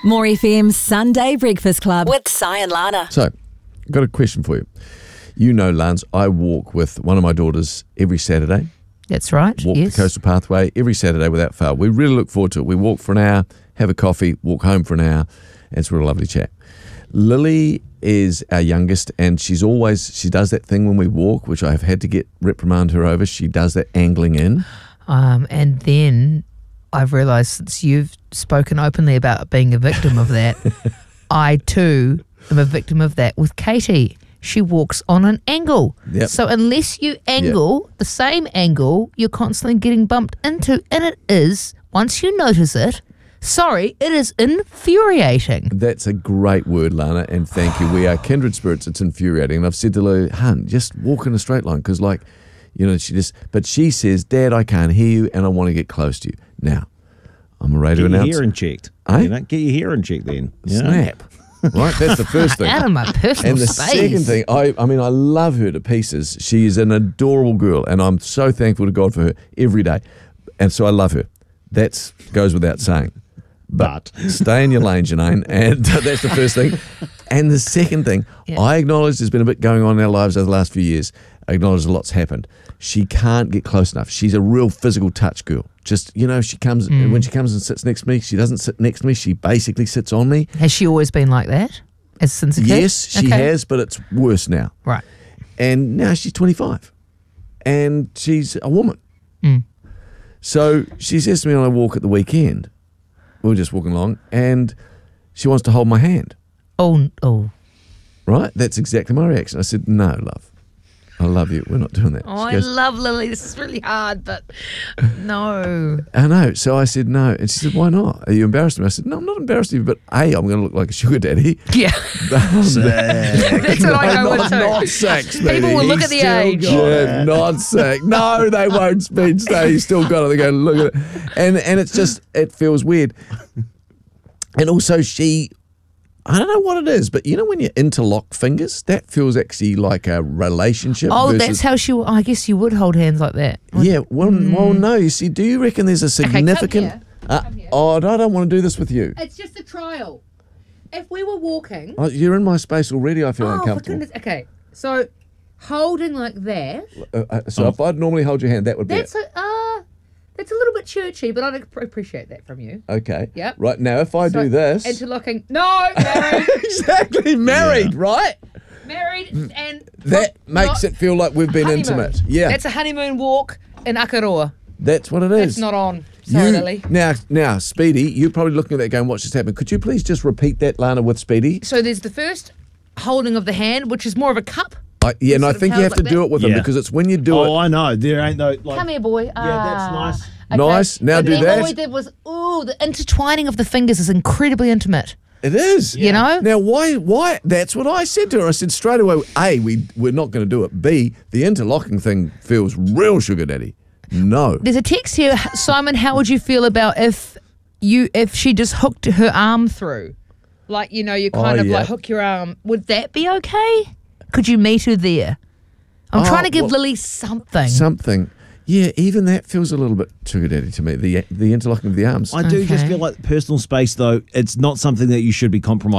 More FM's Sunday Breakfast Club with Si and Lana. So, got a question for you. You know, Lance, I walk with one of my daughters every Saturday. That's right, Walk yes. the Coastal Pathway every Saturday without fail. We really look forward to it. We walk for an hour, have a coffee, walk home for an hour, and it's a real lovely chat. Lily is our youngest, and she does that thing when we walk, which I have had to reprimand her over. She does that angling in. And then I've realised, since you've spoken openly about being a victim of that, I too am a victim of that with Katie. She walks on an angle. Yep. So unless you angle the same angle, you're constantly getting bumped into. And it is, once you notice it, it is infuriating. That's a great word, Lana, and thank you. We are kindred spirits. It's infuriating. And I've said to Lily, hun, just walk in a straight line, because but she says, Dad, I can't hear you and I want to get close to you. Now, I'm ready to announce. Get your hearing checked. Eh? You know, get your hearing checked then. You know? Snap. Right, that's the first thing. Out of my personal And the space. second thing, I love her to pieces. She is an adorable girl, and I'm so thankful to God for her every day. And so I love her. That goes without saying. But stay in your lane, Janine, and that's the first thing. And the second thing, I acknowledge there's been a bit going on in our lives over the last few years. I acknowledge a lot's happened. She can't get close enough. She's a real physical touch girl. Just, she comes, when she comes and sits next to me, she doesn't sit next to me. She basically sits on me. Has she always been like that? Since a kid? Yes, she has, but it's worse now. Right. And now she's 25. And she's a woman. So she says to me on a walk at the weekend, we were just walking along, and she wants to hold my hand. Oh. Right? That's exactly my reaction. I said, no, love. I love you. We're not doing that. Oh, She goes, I love Lily. This is really hard, but no. I know. So I said, no. And she said, why not? Are you embarrassed of me? I said, no, I'm not embarrassed of you, but A, I'm going to look like a sugar daddy. Yeah. That's what I go with too. Not sex, baby. People will look at the age. Yeah, not sex. No, they won't speed stay. He's still got it. They go, look at it. And it's just, it feels weird. And also I don't know what it is, but when you interlock fingers, that feels actually like a relationship. That's how I guess you would hold hands like that. Yeah, well, no. You see, do you reckon there's a significant... Come here. I don't want to do this with you. It's just a trial. If we were walking... Oh, you're in my space already. I feel for uncomfortable. goodness. Okay, so holding like that... So if I'd normally hold your hand, that would be That's it. That's a little bit churchy, but I'd appreciate that from you. Okay. Yep. Right, now if I do this... Interlocking. No, married. Exactly, married, right? Married and... That makes it feel like we've been honeymoon. intimate. Yeah. That's a honeymoon walk in Akaroa. That's what it is. It's not on. Sorry, Lily. Now, Speedy, you're probably looking at that going, what's just happened? Could you please just repeat that, Lana, with Speedy? So there's the first holding of the hand, which is more of a cup. And I think you have to do it with them, because it's when you do it... Oh, I know. There ain't no... Come here, boy. Yeah, that's nice. Okay. Nice. Now But do then that. What we did was, the intertwining of the fingers is incredibly intimate. It is. You know? Now, why? That's what I said to her. I said straight away, A, we're not going to do it. B, the interlocking thing feels real sugar daddy. No. There's a text here, Simon, how would you feel about if she just hooked her arm through? Like, you kind of like hook your arm. Would that be okay? Could you meet her there? I'm trying to give Lily something. Something. Yeah, even that feels a little bit sugar daddy to me, the interlocking of the arms. I do just feel like personal space, though, it's not something that you should be compromising.